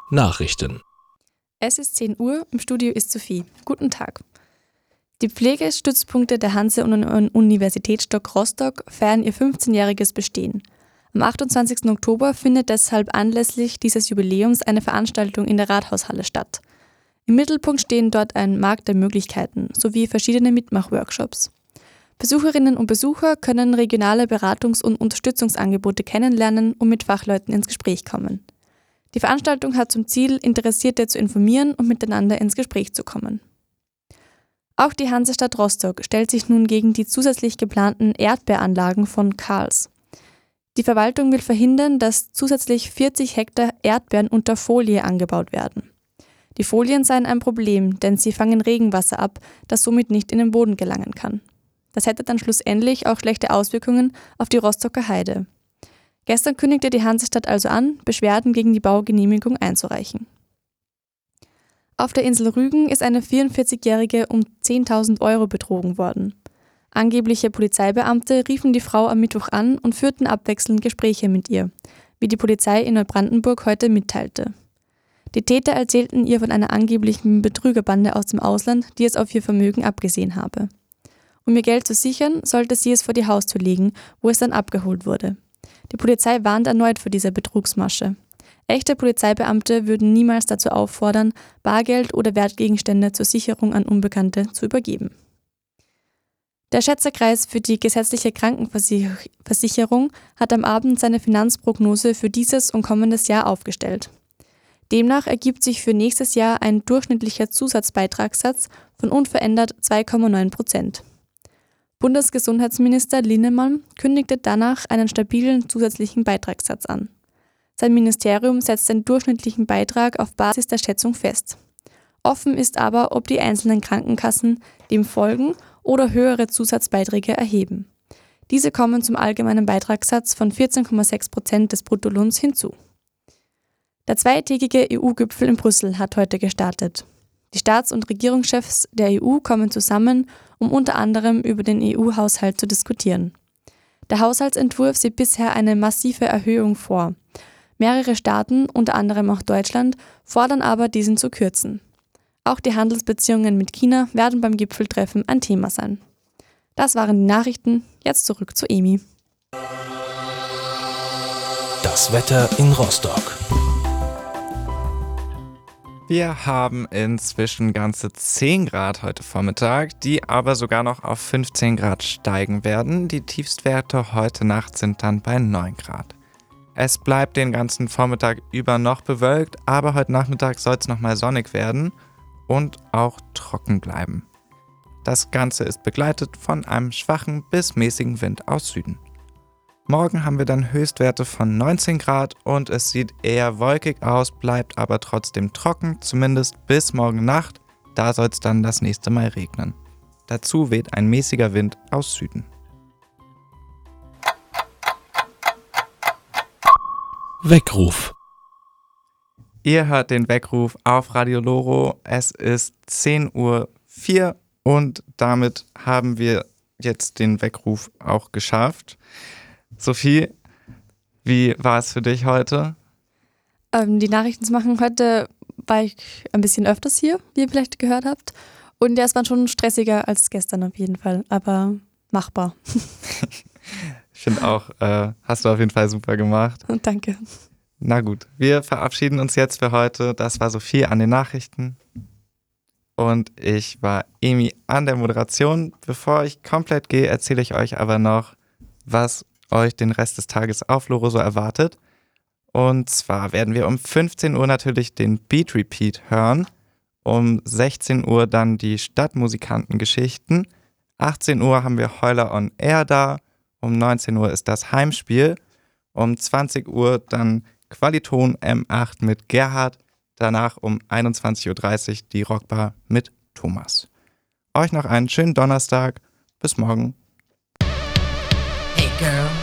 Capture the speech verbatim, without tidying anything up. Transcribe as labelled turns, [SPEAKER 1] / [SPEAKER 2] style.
[SPEAKER 1] Nachrichten.
[SPEAKER 2] Es ist zehn Uhr, im Studio ist Sophie. Guten Tag. Die Pflegestützpunkte der Hanse-Universitätsstock Rostock feiern ihr fünfzehnjähriges Bestehen. Am achtundzwanzigsten Oktober findet deshalb anlässlich dieses Jubiläums eine Veranstaltung in der Rathaushalle statt. Im Mittelpunkt stehen dort ein Markt der Möglichkeiten sowie verschiedene Mitmachworkshops. Besucherinnen und Besucher können regionale Beratungs- und Unterstützungsangebote kennenlernen und mit Fachleuten ins Gespräch kommen. Die Veranstaltung hat zum Ziel, Interessierte zu informieren und miteinander ins Gespräch zu kommen. Auch die Hansestadt Rostock stellt sich nun gegen die zusätzlich geplanten Erdbeeranlagen von Karls. Die Verwaltung will verhindern, dass zusätzlich vierzig Hektar Erdbeeren unter Folie angebaut werden. Die Folien seien ein Problem, denn sie fangen Regenwasser ab, das somit nicht in den Boden gelangen kann. Das hätte dann schlussendlich auch schlechte Auswirkungen auf die Rostocker Heide. Gestern kündigte die Hansestadt also an, Beschwerden gegen die Baugenehmigung einzureichen. Auf der Insel Rügen ist eine vierundvierzigjährige um zehntausend Euro betrogen worden. Angebliche Polizeibeamte riefen die Frau am Mittwoch an und führten abwechselnd Gespräche mit ihr, wie die Polizei in Neubrandenburg heute mitteilte. Die Täter erzählten ihr von einer angeblichen Betrügerbande aus dem Ausland, die es auf ihr Vermögen abgesehen habe. Um ihr Geld zu sichern, sollte sie es vor die Haustür legen, wo es dann abgeholt wurde. Die Polizei warnt erneut vor dieser Betrugsmasche. Echte Polizeibeamte würden niemals dazu auffordern, Bargeld oder Wertgegenstände zur Sicherung an Unbekannte zu übergeben. Der Schätzerkreis für die gesetzliche Krankenversicherung hat am Abend seine Finanzprognose für dieses und kommendes Jahr aufgestellt. Demnach ergibt sich für nächstes Jahr ein durchschnittlicher Zusatzbeitragssatz von unverändert zwei Komma neun Prozent. Bundesgesundheitsminister Linnemann kündigte danach einen stabilen zusätzlichen Beitragssatz an. Sein Ministerium setzt den durchschnittlichen Beitrag auf Basis der Schätzung fest. Offen ist aber, ob die einzelnen Krankenkassen dem folgen oder höhere Zusatzbeiträge erheben. Diese kommen zum allgemeinen Beitragssatz von vierzehn Komma sechs Prozent des Bruttolohns hinzu. Der zweitägige E U-Gipfel in Brüssel hat heute gestartet. Die Staats- und Regierungschefs der E U kommen zusammen, um unter anderem über den E U-Haushalt zu diskutieren. Der Haushaltsentwurf sieht bisher eine massive Erhöhung vor. Mehrere Staaten, unter anderem auch Deutschland, fordern aber, diesen zu kürzen. Auch die Handelsbeziehungen mit China werden beim Gipfeltreffen ein Thema sein. Das waren die Nachrichten, jetzt zurück zu Emi.
[SPEAKER 1] Das Wetter in Rostock.
[SPEAKER 3] Wir haben inzwischen ganze zehn Grad heute Vormittag, die aber sogar noch auf fünfzehn Grad steigen werden. Die Tiefstwerte heute Nacht sind dann bei neun Grad. Es bleibt den ganzen Vormittag über noch bewölkt, aber heute Nachmittag soll es nochmal sonnig werden und auch trocken bleiben. Das Ganze ist begleitet von einem schwachen bis mäßigen Wind aus Süden. Morgen haben wir dann Höchstwerte von neunzehn Grad und es sieht eher wolkig aus, bleibt aber trotzdem trocken, zumindest bis morgen Nacht. Da soll es dann das nächste Mal regnen. Dazu weht ein mäßiger Wind aus Süden.
[SPEAKER 1] Weckruf.
[SPEAKER 3] Ihr hört den Weckruf auf Radio Loro. Es ist zehn Uhr vier und damit haben wir jetzt den Weckruf auch geschafft. Sophie, wie war es für dich heute?
[SPEAKER 2] Ähm, die Nachrichten zu machen, heute war ich ein bisschen öfters hier, wie ihr vielleicht gehört habt. Und ja, es war schon stressiger als gestern auf jeden Fall, aber machbar.
[SPEAKER 3] Ich finde auch, äh, hast du auf jeden Fall super gemacht.
[SPEAKER 2] Danke.
[SPEAKER 3] Na gut, wir verabschieden uns jetzt für heute. Das war Sophie an den Nachrichten. Und ich war Emi an der Moderation. Bevor ich komplett gehe, erzähle ich euch aber noch, was euch den Rest des Tages auf Loro so erwartet. Und zwar werden wir um fünfzehn Uhr natürlich den Beat Repeat hören. Um sechzehn Uhr dann die Stadtmusikantengeschichten. achtzehn Uhr haben wir Heuler on Air da. Um neunzehn Uhr ist das Heimspiel. Um zwanzig Uhr dann Qualiton M acht mit Gerhard. Danach um einundzwanzig Uhr dreißig die Rockbar mit Thomas. Euch noch einen schönen Donnerstag. Bis morgen.
[SPEAKER 4] Hey girl.